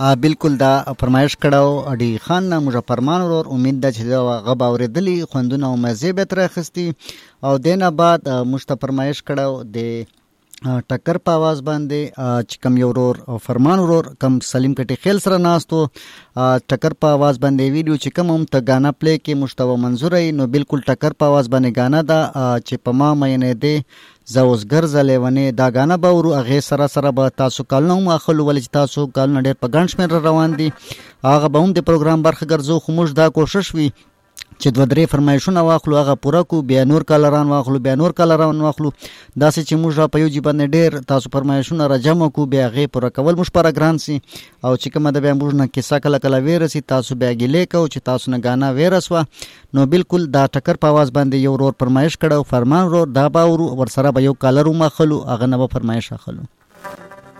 بالکل دا فرمایش کړو اډي خان نه موږ فرمان ورور امید ده چې دا غب اوریدلی خوندونه او مزه به تر اخستي او دینه بعد مشت فرمایش کړو د ټکر په आवाज باندې چې کم یو ورور فرمان ورور کم سلیم کټي خیل سره ناستو ټکر په आवाज باندې ویډیو چې کم هم ته غانا پلی کې مشتوا منظورې نو بالکل ټکر په आवाज باندې غانا دا چې په ما مینه دی زوسګر زلېونه دا غانا به ورو هغه سره به تاسو کالنو ماخلو ول چې تاسو کال ډېر په ګڼ شمېر روان دي هغه به هم د پروګرام برخه ګرځو خو موږ دا کوشش وی چې دوه درې فرمایشونه واخلو هغه پوره کو بیا نور کالران واخلو داسې چې موږ په یو جی باندې ډېر تاسو فرمایشونه راجمع کو بیا غي پوره کول موږ پر ګران سي او چې کومه د بیا موږ نه کیسه کله ویرسي تاسو بیا ګلې کو چې تاسو نه غانا ویرسوا نو بالکل دا ټکر په आवाज باندې یو ورور فرمایش کړو فرمان ورور دا باور ور سره به یو کالر مخلو هغه نه فرمایش اخلو